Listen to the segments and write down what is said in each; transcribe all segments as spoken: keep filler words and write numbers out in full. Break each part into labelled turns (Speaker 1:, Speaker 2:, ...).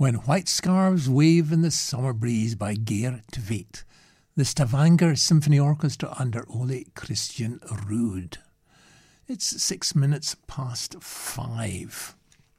Speaker 1: When White Scarves Wave in the Summer Breeze by Geert Tvedt. The Stavanger Symphony Orchestra under Ole Christian Ruud. It's six minutes past five.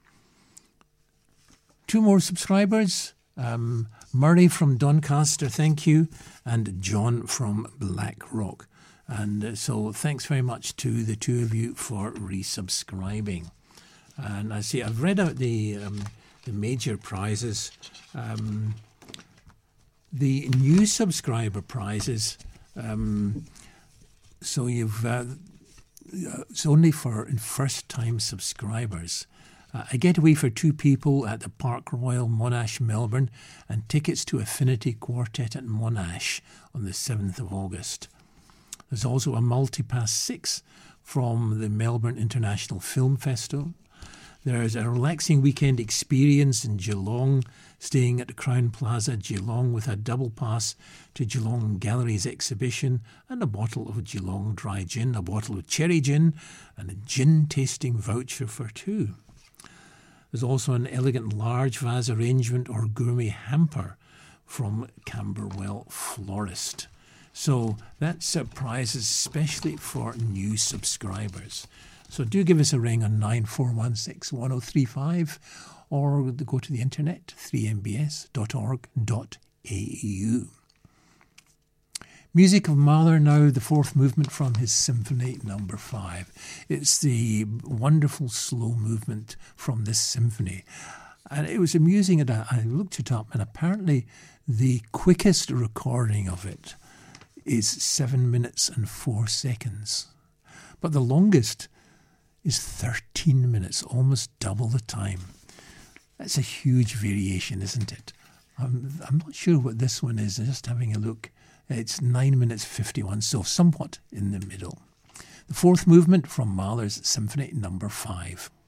Speaker 1: Two more subscribers. Um, Murray from Doncaster, thank you. And John from Blackrock. And uh, so thanks very much to the two of you for resubscribing. And I see I've read out the... Um, the major prizes. Um, the new subscriber prizes, um, so you've uh, it's only for first-time subscribers. Uh, a getaway for two people at the Park Royal Monash, Melbourne, and tickets to Affinity Quartet at Monash on the seventh of August. There's also a Multipass six from the Melbourne International Film Festival. There's a relaxing weekend experience in Geelong, staying at the Crown Plaza, Geelong, with a double pass to Geelong Galleries exhibition and a bottle of Geelong dry gin, a bottle of cherry gin, and a gin tasting voucher for two. There's also an elegant large vase arrangement or gourmet hamper from Camberwell Florist. So that's a prize especially for new subscribers. So do give us a ring on nine four one six, one oh three five or go to the internet, three m b s dot org dot a u. Music of Mahler now, the fourth movement from his Symphony Number Five. It's the wonderful slow movement from this symphony. And it was amusing, and I looked it up, and apparently the quickest recording of it is seven minutes and four seconds. But the longest is thirteen minutes, almost double the time. That's a huge variation, isn't it? I'm, I'm not sure what this one is, just having a look. It's nine minutes fifty-one, so somewhat in the middle. The fourth movement from Mahler's Symphony Number Five.